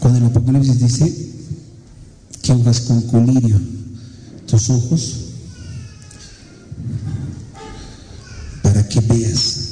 Cuando el Apocalipsis dice que unjas con colirio tus ojos para que veas